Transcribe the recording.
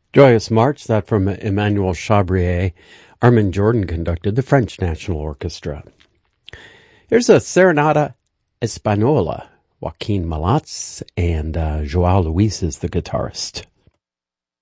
Joyous March, that from Emmanuel Chabrier. Armin Jordan conducted the French National Orchestra. Here's a Serenata Espanola. Joaquin Malats and Joao Luis is the guitarist.